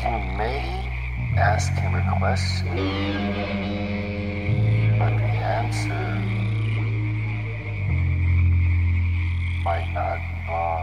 You may ask him a question, but the answer might not be wrong.